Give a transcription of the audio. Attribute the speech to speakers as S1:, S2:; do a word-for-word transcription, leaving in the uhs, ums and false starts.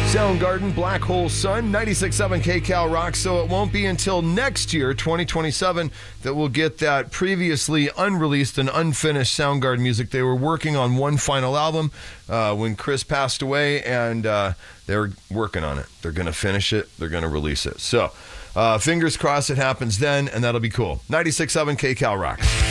S1: Soundgarden, Black Hole Sun, ninety-six point seven K-Cal Rock. So it won't be until next year, twenty twenty-seven, that we'll get that previously unreleased and unfinished Soundgarden music. They were working on one final album uh, when Chris passed away, and uh, they're working on it. They're going to finish it. They're going to release it. So uh, fingers crossed it happens then, and that'll be cool. ninety-six point seven K-Cal Rock.